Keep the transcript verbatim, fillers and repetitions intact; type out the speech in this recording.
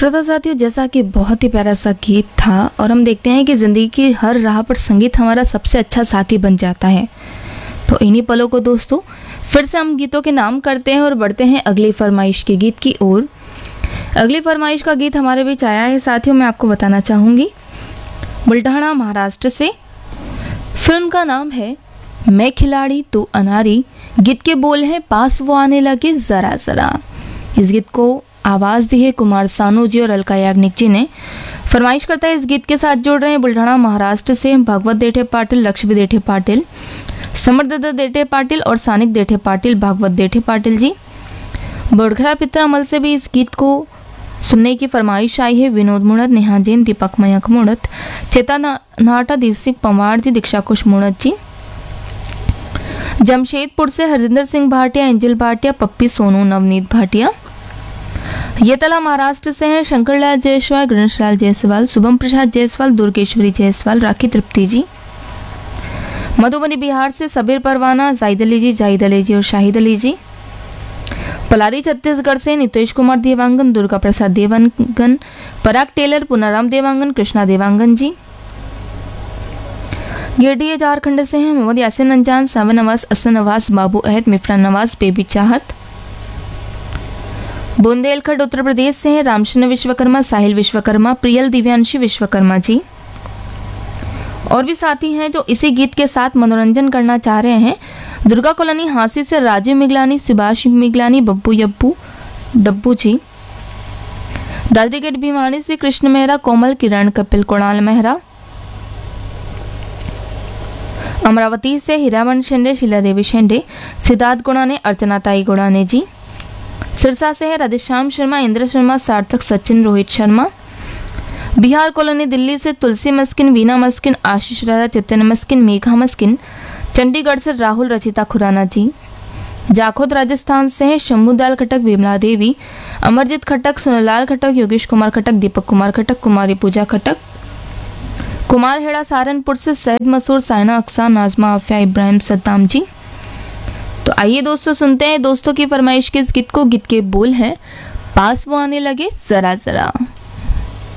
श्रोता साथियों, जैसा कि बहुत ही प्यारा सा गीत था और हम देखते हैं कि ज़िंदगी की हर राह पर संगीत हमारा सबसे अच्छा साथी बन जाता है। तो इन्हीं पलों को दोस्तों फिर से हम गीतों के नाम करते हैं और बढ़ते हैं अगली फरमाइश के गीत की ओर। अगली फरमाइश का गीत हमारे बीच आया है साथियों, मैं आपको बताना चाहूँगी बुल्ढाना महाराष्ट्र से। फिल्म का नाम है मैं खिलाड़ी तू अनारी। गीत के बोल हैं पास वो आने लगे ज़रा ज़रा। इस गीत को आवाज़ दी है कुमार सानू जी और अलका याग्निक जी ने। फरमाइश करता है इस गीत के साथ जोड़ रहे हैं बुल्ढाना महाराष्ट्र से भागवत देठे पाटिल, लक्ष्मी देठे पाटिल, समरदत्त देठे पाटिल और सानिक देठे पाटिल, भागवत देठे पाटिल जी। बोडखरा पित्रा अमल से भी इस गीत को सुनने की फरमाइश आई है। विनोद मुड़त, नेहा जैन, दीपक मयंक मुड़त, चेता नाटा, दीसिक पवार जी, दीक्षा कुश मुड़त जी। जमशेदपुर से हरजिंदर सिंह भाटिया, एंजल भाटिया, पप्पी सोनू, नवनीत भाटिया। येतला महाराष्ट्र से हैं शंकरलाल जायसवाल, गणेशलाल जायसवाल, शुभम प्रसाद जायसवाल, दुर्गेश्वरी जायसवाल, राखी तृप्ति जी। मधुबनी बिहार से सबीर परवाना, जाहिद अली जी, जाहिद अली जी और शाहिद अली जी। पलारी छत्तीसगढ़ से नितेश कुमार देवांगन, दुर्गा प्रसाद देवांगन, पराग टेलर, पुनाराम देवांगन, कृष्णा देवांगन जी। गिरडीह झारखंड से हैं मोहम्मद यासिन अंजान, सावन नवाज, असन नवाज, बाबू अहद, मिफ्रान नवाज, बेबी चाहत। बुंदेलखंड उत्तर प्रदेश से हैं रामचंद्र विश्वकर्मा, साहिल विश्वकर्मा, प्रियल दिव्यांशी विश्वकर्मा जी। और भी साथी हैं जो इसी गीत के साथ मनोरंजन करना चाह रहे हैं। दुर्गा कॉलोनी हांसी से राजीव मिगलानी, सुभाष मिगलानी, बब्बू यब्बू, डब्बू जी। दादरी गेट भिवानी से कृष्ण मेहरा, कोमल, किरण, कपिल, कुणाल मेहरा। अमरावती से हीरावन शेंडे, शीला देवी शेंडे, सिद्धार्थ गुणाने, अर्चना ताई गुणाने जी। सिरसा से है राधेश्याम शर्मा, इंद्र शर्मा, सार्थक, सचिन, रोहित शर्मा। बिहार कॉलोनी दिल्ली से तुलसी मस्किन, वीना मस्किन, आशीष राजा, चेतन मस्किन, मेघा मस्किन। चंडीगढ़ से राहुल, रचिता खुराना जी। जाखोद राजस्थान से है शंभुदाल खटक, विमला देवी, अमरजीत खटक, सुनलाल खटक, योगेश कुमार खटक, दीपक कुमार खटक, कुमारी पूजा खटक। कुमार हेड़ा सहारनपुर से सैयद मसूर, साइना अक्सा, नाजमा आफिया, इब्राहिम सद्दाम जी। तो आइए दोस्तों सुनते हैं दोस्तों की फरमाइश के इस गीत को। गीत के बोल हैं पास वो आने लगे जरा जरा।